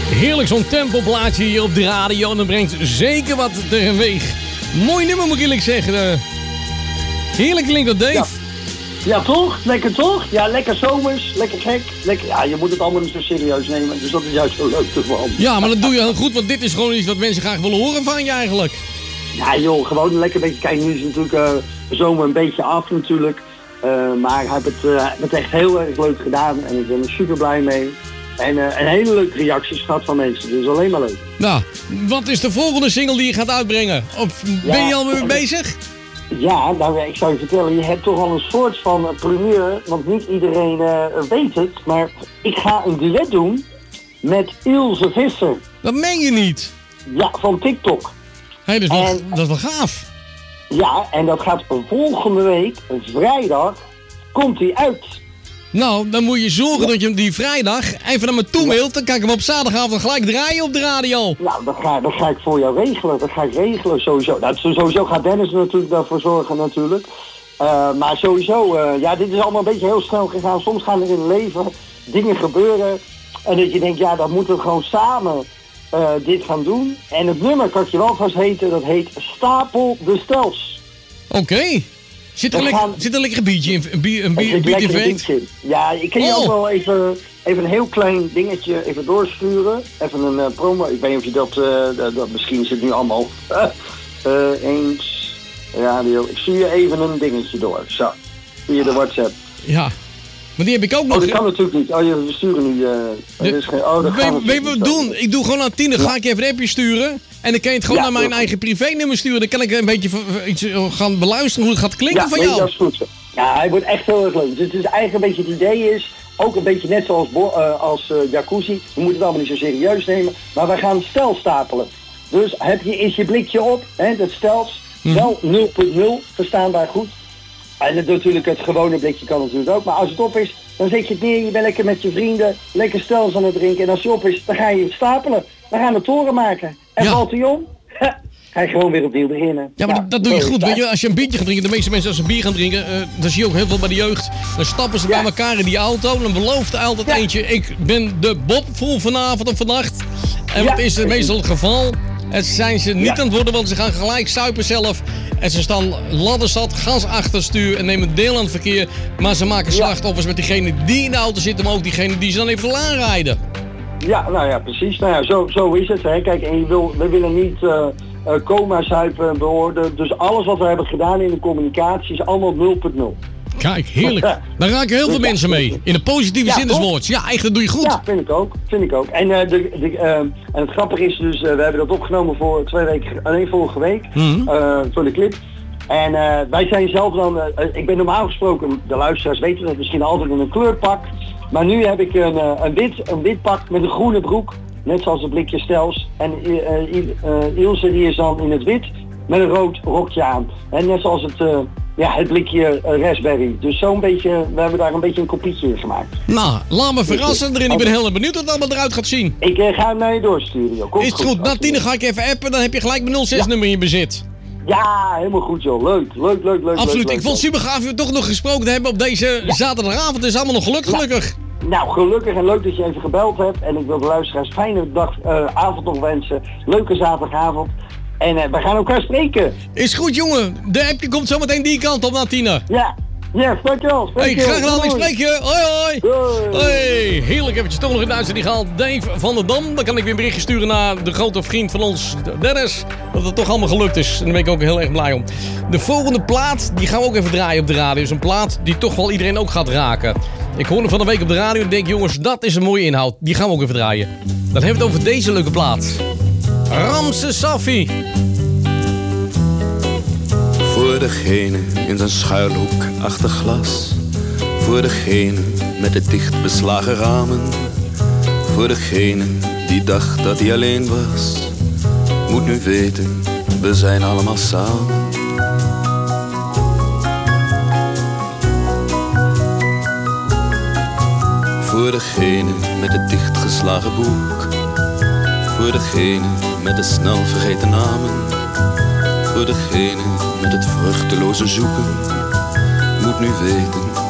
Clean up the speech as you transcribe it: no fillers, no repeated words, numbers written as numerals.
Heerlijk zo'n tempoplaatje hier op de radio. En dat brengt zeker wat teweeg. Mooi nummer moet ik eerlijk zeggen. Heerlijk klinkt dat, Dave. Ja, toch? Lekker toch? Ja, lekker zomers, lekker gek. Lekker, ja, je moet het allemaal niet zo serieus nemen. Dus dat is juist zo leuk ervan. Ja, maar dat doe je heel goed. Want dit is gewoon iets wat mensen graag willen horen van je eigenlijk. Ja joh, gewoon een lekker beetje. Kijk, nu is natuurlijk de zomer een beetje af natuurlijk. Maar hij heeft het echt heel erg leuk gedaan. En ik ben er super blij mee. En een hele leuke reacties gehad van mensen. Dus alleen maar leuk. Nou, wat is de volgende single die je gaat uitbrengen? Of ben je al mee bezig? Ja, nou ik zou je vertellen, je hebt toch al een soort van primeur. Want niet iedereen weet het. Maar ik ga een duet doen met Ilse Visser. Dat meen je niet. Ja, van TikTok. Hey, dat is wel gaaf. Ja, en dat gaat volgende week, vrijdag, komt hij uit. Nou, dan moet je zorgen dat je hem die vrijdag even naar me toe mailt. Dan kan ik hem op zaterdagavond gelijk draaien op de radio. Nou, dat ga ik voor jou regelen. Dat ga ik regelen sowieso. Nou, sowieso gaat Dennis natuurlijk daarvoor zorgen natuurlijk. Maar sowieso, ja, dit is allemaal een beetje heel snel gegaan. Soms gaan er in het leven dingen gebeuren. En dat je denkt, ja, dan moeten we gewoon samen dit gaan doen. En het nummer kan je wel vast heten. Dat heet Stapel de Stels. Oké. Zit er een lekker biertje in? Een biertje in? Ja, ik kan je ook wel even een heel klein dingetje even doorsturen. Even een promo. Ik weet niet of je dat misschien zit nu allemaal eens radio. Ik stuur je even een dingetje door. Zo, via de WhatsApp. Ja, maar die heb ik ook nog. Oh, dat kan natuurlijk niet. Oh, we sturen nu. Weet je wat we doen? Ik doe gewoon aan Tine, ga ik even een appje sturen. En dan kan je het gewoon naar mijn eigen privé-nummer sturen. Dan kan ik een beetje iets gaan beluisteren hoe het gaat klinken van jou. Ja, dat is goed zo. Ja, hij wordt echt heel erg leuk. Dus het is eigenlijk een beetje het idee is, ook een beetje net zoals als jacuzzi. We moeten het allemaal niet zo serieus nemen. Maar wij gaan stel stapelen. Dus is je blikje op, hè, dat stels, wel 0.0, verstaanbaar goed. En natuurlijk het gewone blikje kan natuurlijk ook. Maar als het op is, dan zet je het neer. Je bent lekker met je vrienden, lekker stels aan het drinken. En als het op is, dan ga je het stapelen. Dan gaan we toren maken. En valt hij om, ga je gewoon weer opnieuw beginnen. Ja, maar dat doe je goed. Weet je, als je een biertje gaat drinken, de meeste mensen als ze bier gaan drinken, dan zie je ook heel veel bij de jeugd. Dan stappen ze bij elkaar in die auto en dan belooft er altijd eentje, ik ben de Bob voor vanavond of vannacht. En wat is meestal het geval? En zijn ze niet aan het worden, want ze gaan gelijk suipen zelf. En ze staan ladderzat, gas achter stuur en nemen deel aan het verkeer. Maar ze maken slachtoffers met diegene die in de auto zitten, maar ook diegene die ze dan even wil aanrijden. Ja, nou ja, precies. Nou ja, zo is het. Hè. Kijk, en we willen niet coma-zuipen beoordelen. Dus alles wat we hebben gedaan in de communicatie is allemaal 0.0. Kijk, heerlijk. Daar raken heel veel mensen mee. In de positieve zin des woords. Ja, echt, dat doe je goed. Ja, vind ik ook. En, en het grappige is dus, we hebben dat opgenomen voor 2 weken, alleen vorige week, voor de clip. En wij zijn zelf dan, ik ben normaal gesproken, de luisteraars weten dat misschien altijd in een kleurpak. Maar nu heb ik een wit pak met een groene broek, net zoals het blikje stels. En Ilse die is dan in het wit met een rood rokje aan. En net zoals het blikje raspberry. Dus zo'n beetje, we hebben daar een beetje een kopietje in gemaakt. Nou, laat me verrassen erin. Ik ben heel erg benieuwd hoe het allemaal eruit gaat zien. Ik ga hem naar je doorsturen, joh. Is het goed? Na 10 ga ik even appen, dan heb je gelijk mijn 06-nummer in je bezit. Ja, helemaal goed joh. Leuk. Absoluut. Leuk, ik vond het super gaaf je toch nog gesproken te hebben op deze zaterdagavond. Het is allemaal nog gelukt, gelukkig. Nou, gelukkig en leuk dat je even gebeld hebt. En ik wil de luisteraars fijne avond nog wensen. Leuke zaterdagavond. En we gaan elkaar spreken. Is goed, jongen. De appje komt zometeen die kant op naar 10. Ja. Ja, dankjewel. Hey, graag gedaan. Ik spreek je. Hoi. Hey, heerlijk eventjes toch nog in de uitzending gehaald. Dave van der Dam. Dan kan ik weer een berichtje sturen naar de grote vriend van ons, Dennis. Dat het toch allemaal gelukt is. En daar ben ik ook heel erg blij om. De volgende plaat, die gaan we ook even draaien op de radio. Is een plaat die toch wel iedereen ook gaat raken. Ik hoorde van de week op de radio en denk, jongens, dat is een mooie inhoud. Die gaan we ook even draaien. Dan hebben we het over deze leuke plaat. Ramse Safi. Voor degene in zijn schuilhoek achter glas. Voor degene met de dicht beslagen ramen. Voor degene die dacht dat hij alleen was. Moet nu weten, we zijn allemaal samen. Voor degene met het dichtgeslagen boek. Voor degene met de snel vergeten namen. Voor degene met het vruchteloze zoeken. Moet nu weten,